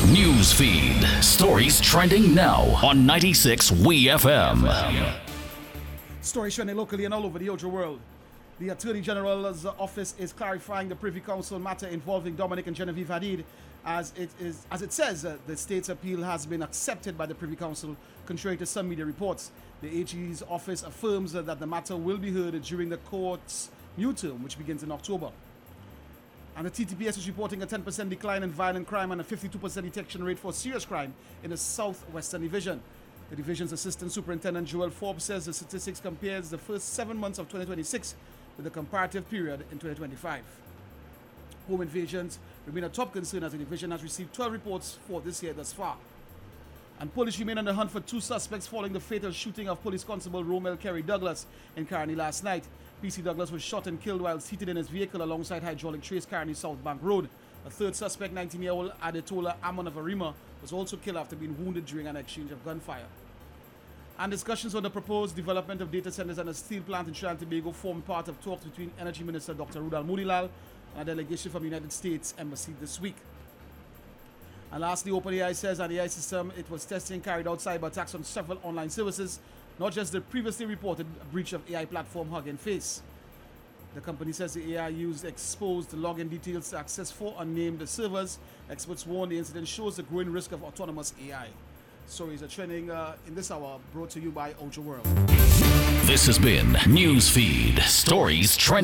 News feed. Stories trending now on 96 WeFM. Stories trending locally and all over the Ojo world. The Attorney General's office is clarifying the Privy Council matter involving Dominic and Genevieve Hadid. As it says, the state's appeal has been accepted by the Privy Council, contrary to some media reports. The AG's office affirms that the matter will be heard during the court's new term, which begins in October. And the TTPS is reporting a 10% decline in violent crime and a 52% detection rate for serious crime in the Southwestern Division. The division's Assistant Superintendent Joel Forbes says the statistics compares the first 7 months of 2026 with the comparative period in 2025. Home invasions remain a top concern as the division has received 12 reports for this year thus far. And police remain on the hunt for 2 suspects following the fatal shooting of Police Constable Romel Kerry Douglas in Carney last night. PC Douglas was shot and killed while seated in his vehicle alongside hydraulic trace Carney South Bank Road. A third suspect, 19-year-old Adetola Amon of Arima, was also killed after being wounded during an exchange of gunfire. And discussions on the proposed development of data centers and a steel plant in Trinidad and Tobago formed part of talks between Energy Minister Dr. Rudal Moodilal and a delegation from the United States Embassy this week. And lastly, OpenAI says an AI system it was testing carried out cyber attacks on several online services, not just the previously reported breach of AI platform Hugging Face. The company says the AI used exposed login details to access 4 unnamed servers. Experts warn the incident shows the growing risk of autonomous AI. Stories are trending in this hour, brought to you by Ojo World. This has been Newsfeed. Stories trending.